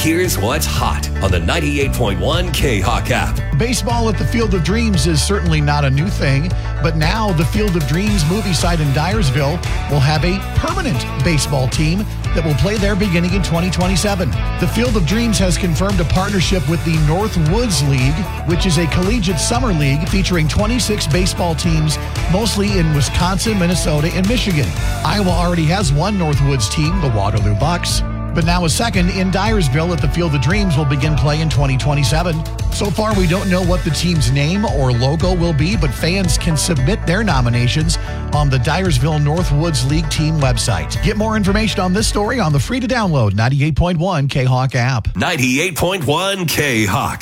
Here's what's hot on the 98.1 K-Hawk app. Baseball at the Field of Dreams is certainly not a new thing, but now the Field of Dreams movie site in Dyersville will have a permanent baseball team that will play there beginning in 2027. The Field of Dreams has confirmed a partnership with the Northwoods League, which is a collegiate summer league featuring 26 baseball teams, mostly in Wisconsin, Minnesota, and Michigan. Iowa already has one Northwoods team, the Waterloo Bucks. But now a second in Dyersville at the Field of Dreams will begin play in 2027. So far, we don't know what the team's name or logo will be, but fans can submit their nominations on the Dyersville Northwoods League team website. Get more information on this story on the free-to-download 98.1 K-Hawk app. 98.1 K-Hawk.